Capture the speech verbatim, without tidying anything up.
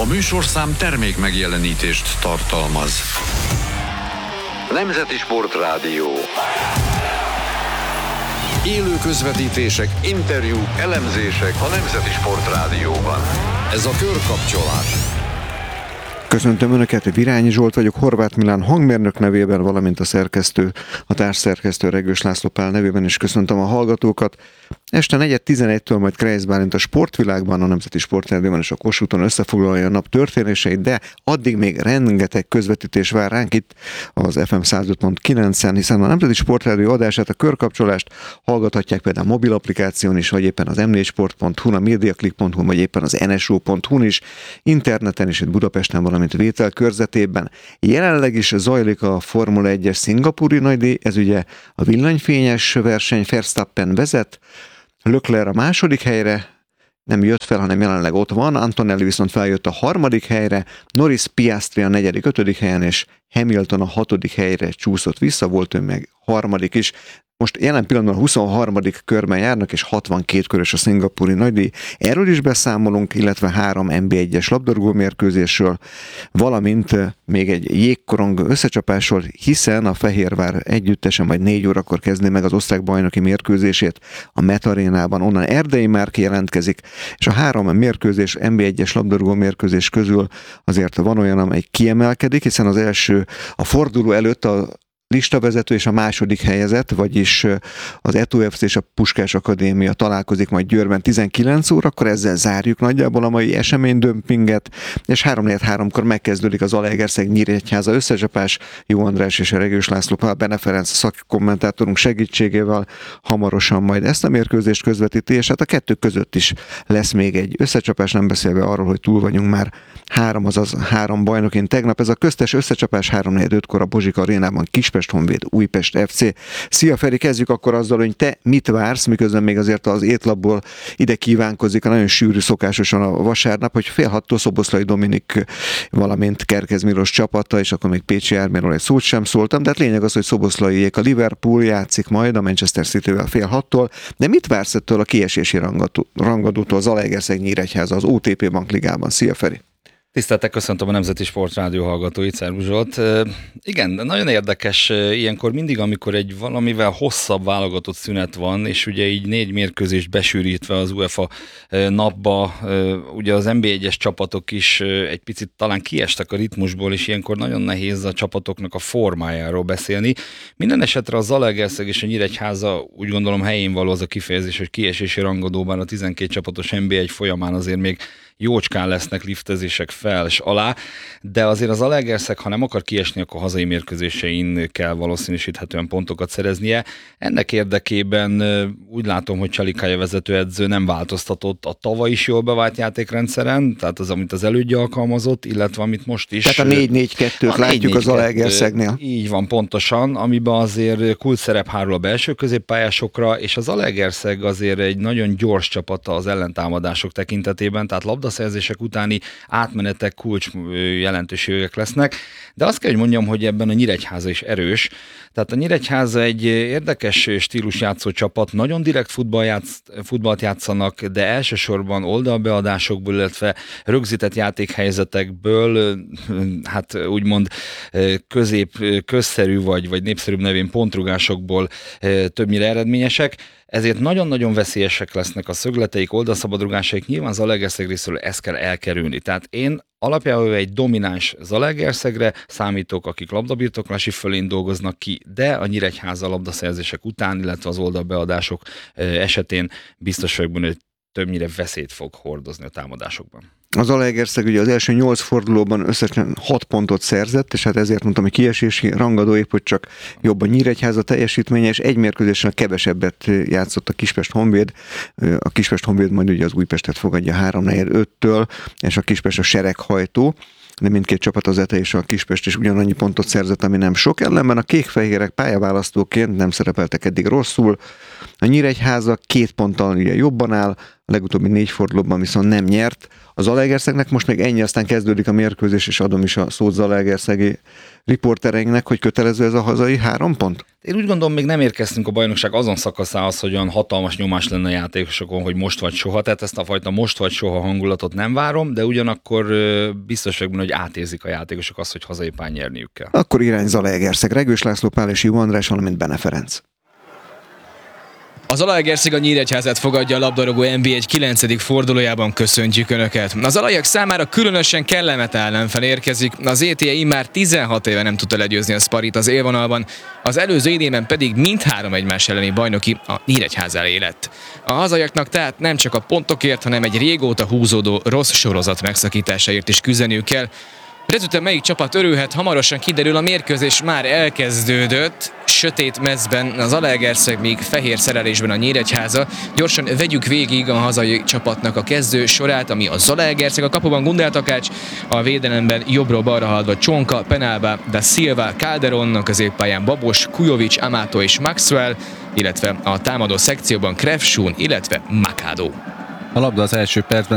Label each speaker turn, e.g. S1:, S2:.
S1: A műsorszám termék megjelenítést tartalmaz. Nemzeti Sportrádió. Élő közvetítések, interjúk, elemzések a Nemzeti Sportrádióban. Ez a Körkapcsolás.
S2: Köszöntöm Önöket, Virányi Zsolt vagyok, Horváth Milán hangmérnök nevében, valamint a szerkesztő, a társszerkesztő Regős László Pál nevében is köszöntöm a hallgatókat. Este negyed tizenegytől majd Kreisz Bálint a Sportvilágban, a Nemzeti Sportrádióban és a Kossuthon összefoglalja a nap történéseit, de addig még rengeteg közvetítés vár ránk itt az ef em száz öt pont kilencen, hiszen a Nemzeti Sportrádió adását, a Körkapcsolást hallgathatják például a mobil applikáción is, vagy éppen az em négy sport pont hu, a mediaclick pont hu, vagy éppen az en es o pont hu-n is, interneten is, itt Budapesten, valamint vétel körzetében. Jelenleg is zajlik a Formula egyes szingapúri nagydíj, ez ugye a villanyfényes verseny, Verstappen vezet, Leclerc a második helyre nem jött fel, hanem jelenleg ott van, Antonelli viszont feljött a harmadik helyre, Norris, Piastri a negyedik, ötödik helyen, és Hamilton a hatodik helyre csúszott vissza, volt ő meg harmadik is. Most jelen pillanatban a huszonharmadik körben járnak, és hatvankét körös a szingapúri nagydíj. Erről is beszámolunk, illetve három en bé egyes labdarúgó mérkőzésről, valamint még egy jégkorong összecsapásról, hiszen a Fehérvár együttesen majd négy órakor kezdi meg az osztrák bajnoki mérkőzését a Met Arénában, onnan Erdei Márk jelentkezik, és a három mérkőzés, en bé egyes labdarúgó mérkőzés közül azért van olyan, amely kiemelkedik, hiszen az első a forduló előtt a listavezető és a második helyezett, vagyis az é té ef cé és a Puskás Akadémia találkozik majd Győrben tizenkilenc órakor, ezzel zárjuk nagyjából a mai eseménydömpinget, és három negyven háromkor megkezdődik az Zalaegerszeg-Nyíregyháza összecsapás, Jó András és a Regős László Pál, Bene Ferenc szakkommentátorunk segítségével hamarosan majd ezt a mérkőzést közvetíti, és hát a kettő között is lesz még egy összecsapás, nem beszélve arról, hogy túl vagyunk már három, azaz három bajnokin tegnap. Ez a köztes összecsapás három negyven ötkor a Bozsika Arénában Kispest Honvéd, Újpest ef cé. Szia Feri, kezdjük akkor azzal, hogy te mit vársz, miközben még azért az étlapból ide kívánkozik a nagyon sűrű szokásosan a vasárnap, hogy fél hattól Szoboszlai Dominik, valamint Kerkez Milos csapata, és akkor még Pécsi Árméről egy szót sem szóltam, de hát lényeg az, hogy Szoboszlaiék, a Liverpool játszik majd a Manchester Cityvel fél hattól, de mit vársz ettől a kiesési rangadótól, az Zalaegerszeg-Nyíregyháza az o té pé Bankligában? Szia Feri!
S3: Tiszteltek, köszöntöm a Nemzeti Sportrádió hallgatóit, szervusz Zsolt. E, igen, nagyon érdekes ilyenkor mindig, amikor egy valamivel hosszabb válogatott szünet van, és ugye így négy mérkőzést besűrítve az UEFA napba, ugye az en bé egyes csapatok is egy picit talán kiestek a ritmusból, és ilyenkor nagyon nehéz a csapatoknak a formájáról beszélni. Minden esetre a Zalaegerszeg és a Nyíregyháza, úgy gondolom helyén való az a kifejezés, hogy kiesési rangadóban a tizenkét csapatos en bé egy folyamán azért még jócskán lesznek liftezések fel és alá, de azért az Zalaegerszeg, ha nem akar kiesni, akkor hazai mérkőzésein kell valószínűsíthetően pontokat szereznie. Ennek érdekében úgy látom, hogy Csalikája vezetőedző nem változtatott a tavaly is jól bevált játékrendszeren, tehát az, amit az elődje alkalmazott, illetve amit most is.
S2: Tehát a négy négy kettőt látjuk az Zalaegerszegnél.
S3: Így van, pontosan, amiben azért kult szerep hárul a belső középpályásokra, és az Zalaegerszeg azért egy nagyon gyors csapata az ellentámadások tekintetében, tehát labdaszerzések utáni átmenetek kulcs jelentőségek lesznek, de azt kell, hogy mondjam, hogy ebben a Nyíregyháza is erős. Tehát a Nyíregyháza egy érdekes stílusjátszó csapat, nagyon direkt futball játsz, futballt játszanak, de elsősorban oldalbeadásokból, illetve rögzített játékhelyzetekből, hát úgymond közép, közszerű vagy, vagy népszerűbb nevén pontrugásokból többnyire eredményesek. Ezért nagyon-nagyon veszélyesek lesznek a szögleteik, oldalszabadrugásaik, nyilván Zalaegerszeg részéről ezt kell elkerülni. Tehát én alapjában egy domináns Zalaegerszegre számítok, akik labdabirtoklási fölén dolgoznak ki, de a Nyíregyháza labdaszerzések után, illetve az oldalbeadások esetén biztos vagyok benne, hogy többnyire veszélyt fog hordozni a támadásokban.
S2: Az Zalaegerszeg ugye az első nyolc fordulóban összesen hat pontot szerzett, és hát ezért mondtam, hogy kiesési rangadó, épp hogy csak jobb a Nyíregyháza teljesítménye, és egy mérkőzésen kevesebbet játszott a Kispest Honvéd. A Kispest Honvéd majd ugye az Újpestet fogadja három negyven öttől, és a Kispest a sereghajtó, de mindkét csapat, az Ete és a Kispest is ugyanannyi pontot szerzett, ami nem sok. Ellenben a kékfehérek pályaválasztóként nem szerepeltek eddig rosszul. A Nyíregyháza két ponttal ugye jobban áll, a legutóbbi négy fordulóban viszont nem nyert. a Zalaegerszegnek most még ennyi, aztán kezdődik a mérkőzés, és adom is a szót zalaegerszegi riportereinknek, hogy kötelező ez a hazai három pont?
S3: Én úgy gondolom, még nem érkeztünk a bajnokság azon szakaszához, hogy olyan hatalmas nyomás lenne a játékosokon, hogy most vagy soha, tehát ezt a fajta most vagy soha hangulatot nem várom, de ugyanakkor biztos vagyok benne, hogy átérzik a játékosok azt, hogy hazai pályán nyerniük kell.
S2: Akkor irány Zalaegerszeg, Regős László Pál és Jó András, valamint Bene Ferenc.
S4: A Zalaegerszeg a Nyíregyházát fogadja a labdarúgó en bé egy kilencedik fordulójában, köszöntjük Önöket. A zalaiak számára különösen kellemet ellenfel érkezik, az é té e immár tizenhat éve nem tudta legyőzni a Sparit az élvonalban, az előző idényben pedig mindhárom egymás elleni bajnoki a Nyíregyház elé lett. A hazaiaknak tehát nem csak a pontokért, hanem egy régóta húzódó rossz sorozat megszakításáért is küzdeniük kell. Rezüten melyik csapat örülhet, hamarosan kiderül, a mérkőzés már elkezdődött, sötét mezben az Zalaegerszeg, míg fehér szerelésben a Nyíregyháza. Gyorsan vegyük végig a hazai csapatnak a kezdő sorát, ami a Zalaegerszeg, a kapuban Gundel Takács, a védelemben jobbról balra haladva Csonka, Penalba, Da Silva, Calderon, a középpályán Babos, Kujovic, Amato és Maxwell, illetve a támadó szekcióban Krefsun, illetve Makado.
S5: A labda az első percben